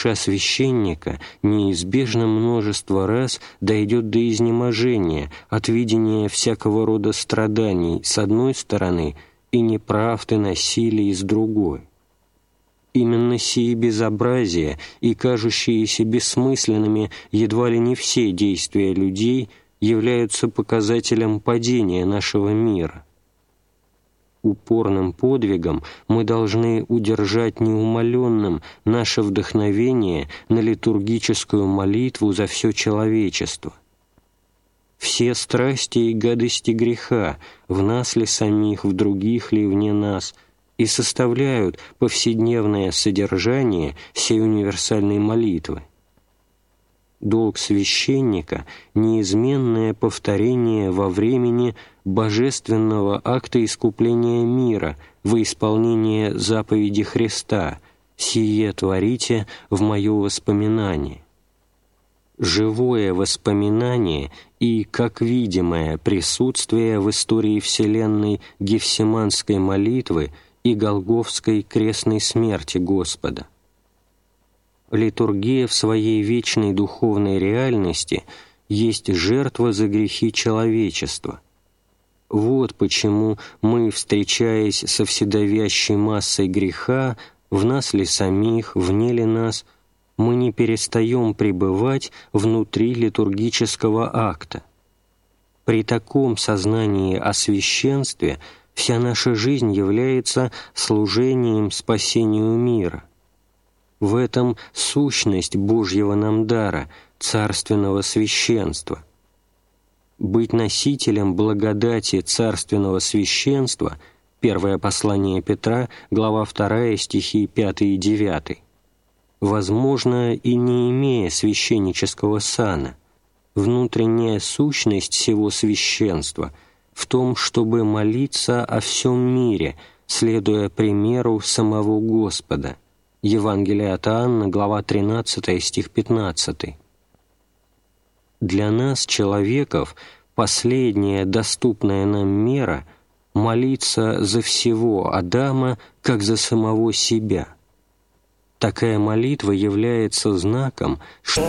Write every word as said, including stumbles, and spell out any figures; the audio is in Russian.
священника неизбежно множество раз дойдет до изнеможения от видения всякого рода страданий с одной стороны и неправд и насилий с другой. Именно сии безобразия и кажущиеся бессмысленными едва ли не все действия людей являются показателем падения нашего мира. Упорным подвигом мы должны удержать неумоленным наше вдохновение на литургическую молитву за все человечество. Все страсти и гадости греха, в нас ли самих, в других ли, вне нас, и составляют повседневное содержание сей универсальной молитвы. Долг священника – неизменное повторение во времени божественного акта искупления мира во исполнение заповеди Христа «Сие творите в мое воспоминание». Живое воспоминание и, как видимое, присутствие в истории Вселенной Гефсиманской молитвы и Голгофской крестной смерти Господа. Литургия в своей вечной духовной реальности есть жертва за грехи человечества. Вот почему мы, встречаясь со вседавящей массой греха, в нас ли самих, вне ли нас, мы не перестаем пребывать внутри литургического акта. При таком сознании о священстве вся наша жизнь является служением спасению мира. В этом сущность Божьего нам дара, царственного священства. Быть носителем благодати царственного священства, первое послание Петра, глава вторая, стихи пятый и девятый, возможно, и не имея священнического сана. Внутренняя сущность сего священства в том, чтобы молиться о всем мире, следуя примеру самого Господа. Евангелие от Иоанна, глава тринадцатая, стих пятнадцатый. Для нас, человеков, последняя доступная нам мера – молиться за всего Адама, как за самого себя. Такая молитва является знаком, что